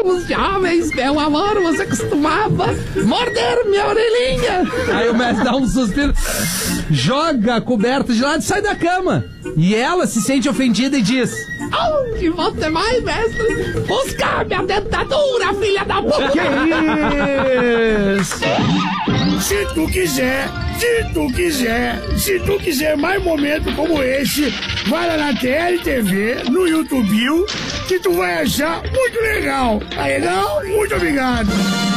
éramos jovens, meu amor, você costumava morder minha orelhinha. Aí o mestre dá um suspiro, joga a coberta de lado e sai da cama. E ela se sente ofendida e diz: onde você vai, mestre? Buscar minha dentadura, filha da puta! Que isso? Se tu quiser mais momentos como esse, vai lá na TLTV, no YouTube, que tu vai achar muito legal. Tá legal? Muito obrigado.